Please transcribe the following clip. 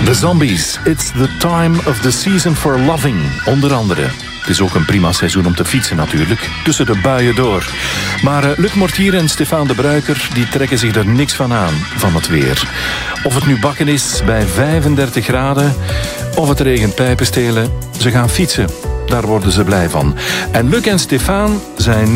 The Zombies, it's the time of the season for loving, onder andere. Het is ook een prima seizoen om te fietsen natuurlijk, tussen de buien door. Maar Luc Mortier en Stefaan de Bruiker die trekken zich er niks van aan, van het weer. Of het nu bakken is bij 35 graden, of het regent pijpenstelen, ze gaan fietsen. Daar worden ze blij van. En Luc en Stefaan zijn